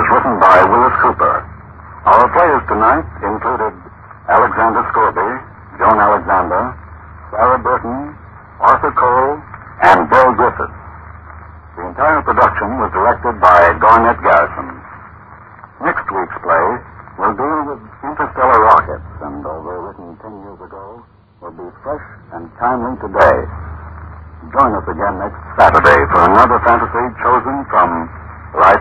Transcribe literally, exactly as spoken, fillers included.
written by Willis Cooper. Our players tonight included Alexander Scorby, Joan Alexander, Sarah Burton, Arthur Cole, and Bill Griffith. The entire production was directed by Garnett Garrison. Next week's play will deal with interstellar rockets, and although written ten years ago, will be fresh and timely today. Join us again next Saturday for another fantasy chosen from Life